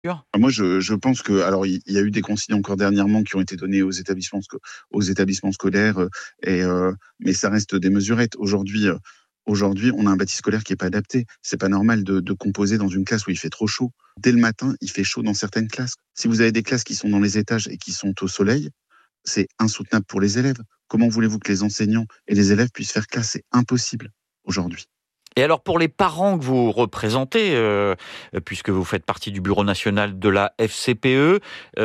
Moi, je pense que, alors, il y a eu des consignes encore dernièrement qui ont été données aux établissements scolaires, mais ça reste des mesurettes. Aujourd'hui, on a un bâti scolaire qui est pas adapté. C'est pas normal de composer dans une classe où il fait trop chaud. Dès le matin, il fait chaud dans certaines classes. Si vous avez des classes qui sont dans les étages et qui sont au soleil, c'est insoutenable pour les élèves. Comment voulez-vous que les enseignants et les élèves puissent faire classe? C'est impossible aujourd'hui. Et alors pour les parents que vous représentez, puisque vous faites partie du bureau national de la FCPE,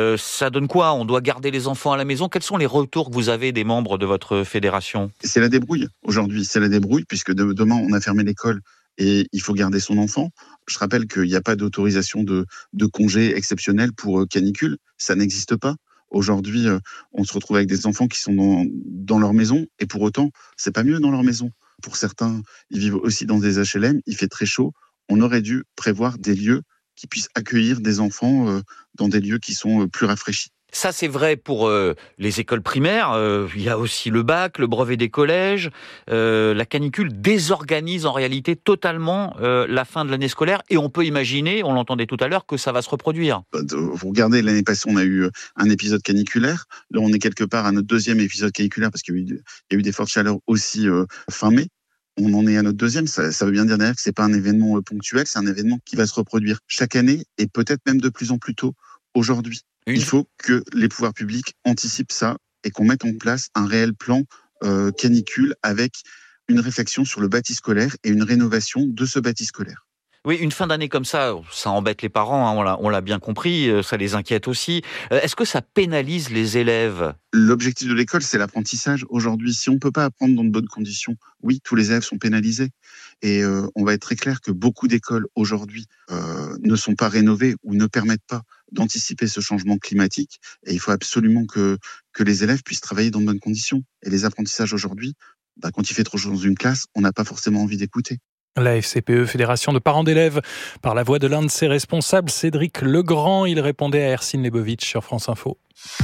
ça donne quoi? On doit garder les enfants à la maison? Quels sont les retours que vous avez des membres de votre fédération? C'est la débrouille. Aujourd'hui, c'est la débrouille puisque demain, on a fermé l'école et il faut garder son enfant. Je rappelle qu'il n'y a pas d'autorisation de congé exceptionnel pour canicule. Ça n'existe pas. Aujourd'hui, on se retrouve avec des enfants qui sont dans leur maison et pour autant, c'est pas mieux dans leur maison. Pour certains, ils vivent aussi dans des HLM, il fait très chaud. On aurait dû prévoir des lieux qui puissent accueillir des enfants dans des lieux qui sont plus rafraîchis. Ça, c'est vrai pour les écoles primaires. Il y a aussi le bac, le brevet des collèges. La canicule désorganise en réalité totalement la fin de l'année scolaire. Et on peut imaginer, on l'entendait tout à l'heure, que ça va se reproduire. Vous regardez, l'année passée, on a eu un épisode caniculaire. Là, on est quelque part à notre deuxième épisode caniculaire parce qu'il y a eu des fortes chaleurs aussi fin mai. On en est à notre deuxième. Ça veut bien dire derrière que c'est pas un événement ponctuel, c'est un événement qui va se reproduire chaque année et peut-être même de plus en plus tôt aujourd'hui. Il faut que les pouvoirs publics anticipent ça et qu'on mette en place un réel plan canicule avec une réflexion sur le bâti scolaire et une rénovation de ce bâti scolaire. Oui, une fin d'année comme ça embête les parents, hein, on l'a bien compris, ça les inquiète aussi. Est-ce que ça pénalise les élèves? L'objectif de l'école, c'est l'apprentissage. Aujourd'hui, si on ne peut pas apprendre dans de bonnes conditions, oui, tous les élèves sont pénalisés. Et on va être très clair que beaucoup d'écoles aujourd'hui ne sont pas rénovées ou ne permettent pas d'anticiper ce changement climatique. Et il faut absolument que les élèves puissent travailler dans de bonnes conditions. Et les apprentissages aujourd'hui, quand il fait trop chaud dans une classe, on n'a pas forcément envie d'écouter. La FCPE, Fédération de parents d'élèves, par la voix de l'un de ses responsables, Cédric Legrand. Il répondait à Ercine Lebovitch sur France Info.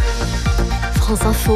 France Info,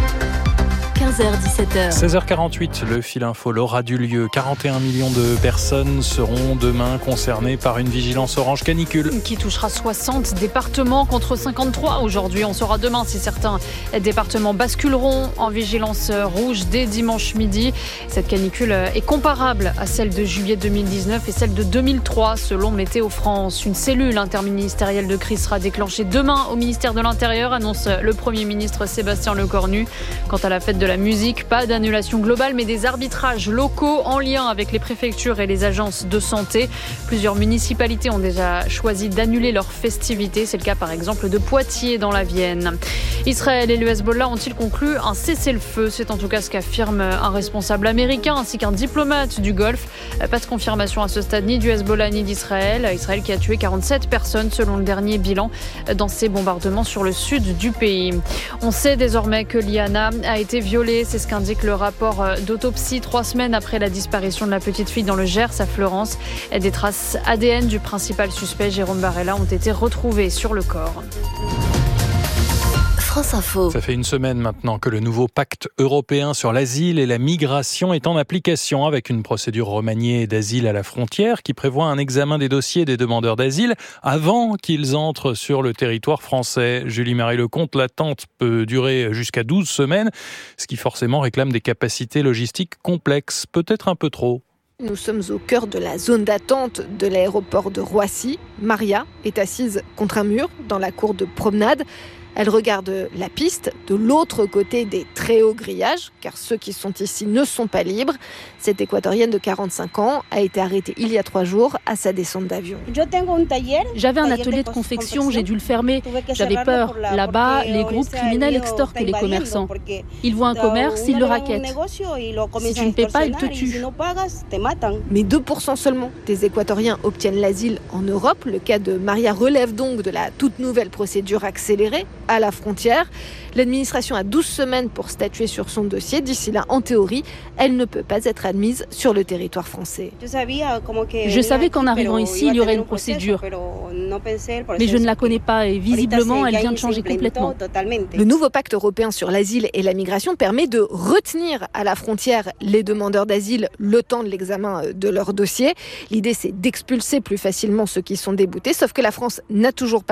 15h-17h. 16h48, le fil info, l'aura du lieu. 41 millions de personnes seront demain concernées par une vigilance orange canicule. Qui touchera 60 départements contre 53 aujourd'hui. On saura demain si certains départements basculeront en vigilance rouge dès dimanche midi. Cette canicule est comparable à celle de juillet 2019 et celle de 2003 selon Météo France. Une cellule interministérielle de crise sera déclenchée demain au ministère de l'Intérieur, annonce le Premier ministre Sébastien Lecornu. Quant à la fête de la musique, pas d'annulation globale mais des arbitrages locaux en lien avec les préfectures et les agences de santé. Plusieurs municipalités ont déjà choisi d'annuler leurs festivités. C'est le cas par exemple de Poitiers dans la Vienne. Israël et le Hezbollah ont-ils conclu un cessez-le-feu? C'est en tout cas ce qu'affirme un responsable américain ainsi qu'un diplomate du Golfe. Pas de confirmation à ce stade ni du Hezbollah ni d'Israël. Israël qui a tué 47 personnes selon le dernier bilan dans ces bombardements sur le sud du pays. On sait désormais que Liana a été violée. C'est ce qu'indique le rapport d'autopsie 3 semaines après la disparition de la petite fille dans le Gers à Fleurance. Des traces ADN du principal suspect, Jérôme Barella, ont été retrouvées sur le corps. France Info. Ça fait une semaine maintenant que le nouveau pacte européen sur l'asile et la migration est en application avec une procédure remaniée d'asile à la frontière qui prévoit un examen des dossiers des demandeurs d'asile avant qu'ils entrent sur le territoire français. Julie-Marie Lecomte, l'attente peut durer jusqu'à 12 semaines, ce qui forcément réclame des capacités logistiques complexes, peut-être un peu trop. Nous sommes au cœur de la zone d'attente de l'aéroport de Roissy. Maria est assise contre un mur dans la cour de promenade. Elle regarde la piste de l'autre côté des très hauts grillages, car ceux qui sont ici ne sont pas libres. Cette équatorienne de 45 ans a été arrêtée il y a 3 jours à sa descente d'avion. J'avais un atelier de confection, j'ai dû le fermer. J'avais peur. Là-bas, les groupes criminels extorquent les commerçants. Ils voient un commerce, ils le rackettent. Si tu ne paies pas, ils te tuent. Mais 2% seulement des Équatoriens obtiennent l'asile en Europe. Le cas de Maria relève donc de la toute nouvelle procédure accélérée. à la frontière. L'administration a 12 semaines pour statuer sur son dossier. D'ici là, en théorie, elle ne peut pas être admise sur le territoire français. Je savais qu'en arrivant ici, il y aurait une procédure. Mais je ne la connais pas et visiblement, elle vient de changer complètement. Le nouveau pacte européen sur l'asile et la migration permet de retenir à la frontière les demandeurs d'asile le temps de l'examen de leur dossier. L'idée, c'est d'expulser plus facilement ceux qui sont déboutés, sauf que la France n'a toujours pas